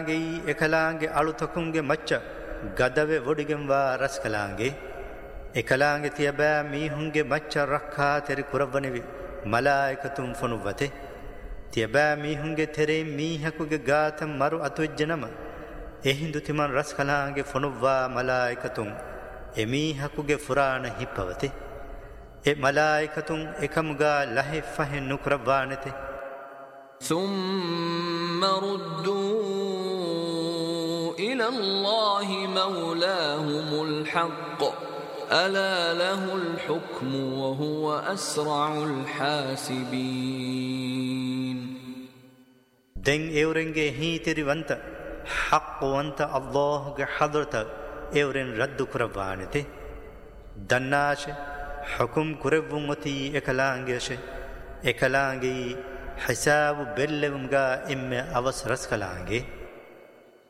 ekalaange alutakunge macca gadave wodigenwa raskalaange ekalaange tiyaba mihunge macca rakha teri kurawanivi malaikatum fonuwate tiyaba mihunge tere mihakuge gaata maru atujjanama ehindu timan raskalaange fonuwa malaikatum emihakuge furana hippawate e malaikatum ekamuga lahe fahen nukrawanete ثم ردوا إلى الله مولاهم الحق ألا له الحكم وهو أسرع الحاسبين. دين اورنگه هيتري وانت حق وانت الله کے حضرت اورن رد کربانته دناش حكم كربومتي اكلانگش اكلانگي حساب بلومگا ام اوس رس کلانگے